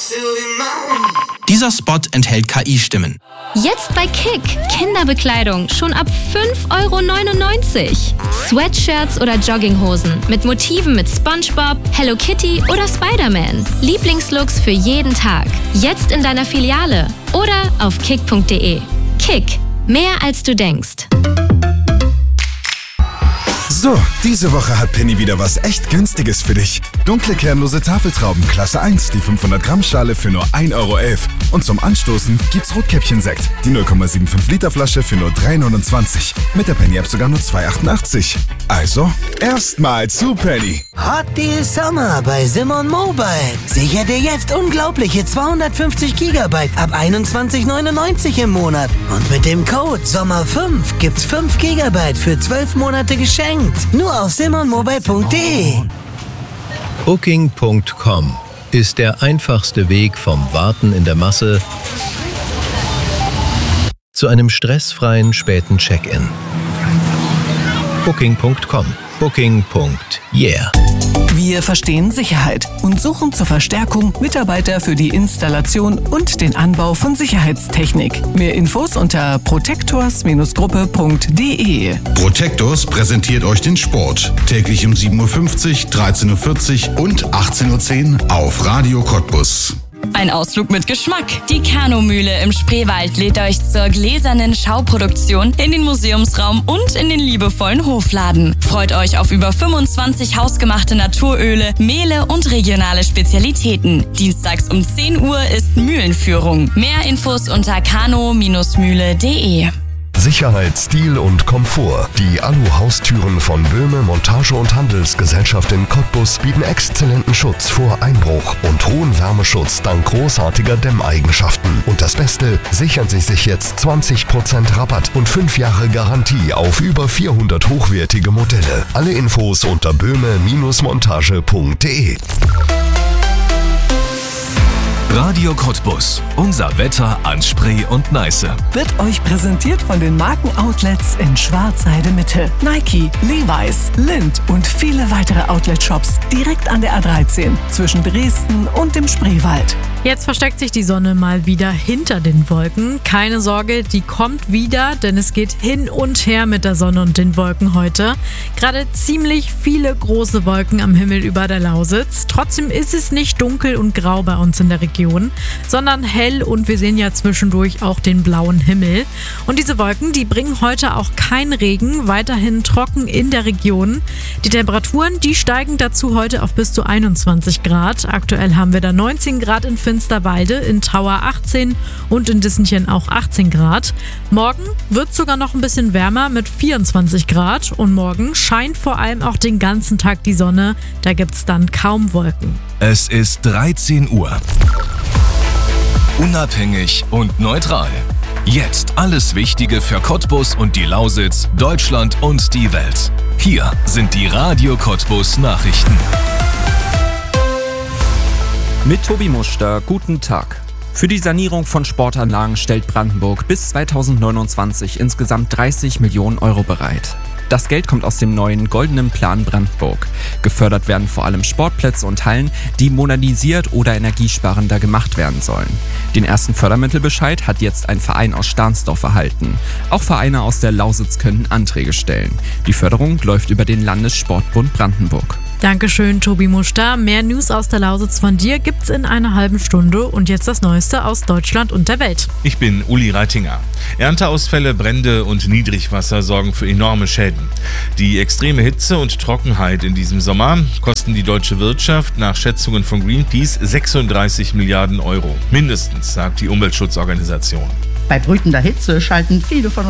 Dieser Spot enthält KI-Stimmen. Jetzt bei Kick. Kinderbekleidung schon ab 5,99 €. Sweatshirts oder Jogginghosen mit Motiven mit SpongeBob, Hello Kitty oder Spider-Man. Lieblingslooks für jeden Tag. Jetzt in deiner Filiale oder auf kick.de. Kick. Mehr als du denkst. So, diese Woche hat Penny wieder was echt Günstiges für dich. Dunkle kernlose Tafeltrauben Klasse 1, die 500 Gramm Schale für nur 1,11 €. Und zum Anstoßen gibt's Rotkäppchen-Sekt, die 0,75 Liter Flasche für nur 3,29 €. Mit der Penny-App sogar nur 2,88 €. Also, erstmal zu Penny. Hot Deal Summer bei Simon Mobile. Sicher dir jetzt unglaubliche 250 GB ab 21,99 € im Monat. Und mit dem Code SOMMER5 gibt's 5 GB für 12 Monate geschenkt. Nur auf simonmobile.de. Booking.com ist der einfachste Weg vom Warten in der Masse zu einem stressfreien späten Check-in. Booking.com. Booking.yeah. Wir verstehen Sicherheit und suchen zur Verstärkung Mitarbeiter für die Installation und den Anbau von Sicherheitstechnik. Mehr Infos unter protectors-gruppe.de. Protectors präsentiert euch den Sport. Täglich um 7:50 Uhr, 13:40 Uhr und 18:10 Uhr auf Radio Cottbus. Ein Ausflug mit Geschmack. Die Kanumühle im Spreewald lädt euch zur gläsernen Schauproduktion in den Museumsraum und in den liebevollen Hofladen. Freut euch auf über 25 hausgemachte Naturöle, Mehle und regionale Spezialitäten. Dienstags um 10 Uhr ist Mühlenführung. Mehr Infos unter kano-mühle.de. Sicherheit, Stil und Komfort. Die Alu-Haustüren von Böhme Montage- und Handelsgesellschaft in Cottbus bieten exzellenten Schutz vor Einbruch und hohen Wärmeschutz dank großartiger Dämmeigenschaften. Und das Beste, sichern Sie sich jetzt 20% Rabatt und 5 Jahre Garantie auf über 400 hochwertige Modelle. Alle Infos unter böhme-montage.de. Radio Cottbus. Unser Wetter an Spree und Neiße. Wird euch präsentiert von den Markenoutlets in Schwarzheide Mitte. Nike, Levi's, Lindt und viele weitere Outlet-Shops direkt an der A13 zwischen Dresden und dem Spreewald. Jetzt versteckt sich die Sonne mal wieder hinter den Wolken. Keine Sorge, die kommt wieder, denn es geht hin und her mit der Sonne und den Wolken heute. Gerade ziemlich viele große Wolken am Himmel über der Lausitz. Trotzdem ist es nicht dunkel und grau bei uns in der Region, sondern hell und wir sehen ja zwischendurch auch den blauen Himmel. Und diese Wolken, die bringen heute auch keinen Regen, weiterhin trocken in der Region. Die Temperaturen, die steigen dazu heute auf bis zu 21 Grad. Aktuell haben wir da 19 Grad in Finsterwalde, in Tauer 18 und in Dissenchen auch 18 Grad. Morgen wird es sogar noch ein bisschen wärmer mit 24 Grad und morgen scheint vor allem auch den ganzen Tag die Sonne. Da gibt es dann kaum Wolken. Es ist 13 Uhr. Unabhängig und neutral. Jetzt alles Wichtige für Cottbus und die Lausitz, Deutschland und die Welt. Hier sind die Radio Cottbus Nachrichten. Mit Tobi Muster, guten Tag. Für die Sanierung von Sportanlagen stellt Brandenburg bis 2029 insgesamt 30 Millionen € bereit. Das Geld kommt aus dem neuen Goldenen Plan Brandenburg. Gefördert werden vor allem Sportplätze und Hallen, die modernisiert oder energiesparender gemacht werden sollen. Den ersten Fördermittelbescheid hat jetzt ein Verein aus Stahnsdorf erhalten. Auch Vereine aus der Lausitz können Anträge stellen. Die Förderung läuft über den Landessportbund Brandenburg. Dankeschön, Tobi Muster. Mehr News aus der Lausitz von dir gibt's in einer halben Stunde und jetzt das Neueste aus Deutschland und der Welt. Ich bin Uli Reitinger. Ernteausfälle, Brände und Niedrigwasser sorgen für enorme Schäden. Die extreme Hitze und Trockenheit in diesem Sommer kosten die deutsche Wirtschaft nach Schätzungen von Greenpeace 36 Milliarden €. Mindestens, sagt die Umweltschutzorganisation. Bei brütender Hitze schalten viele von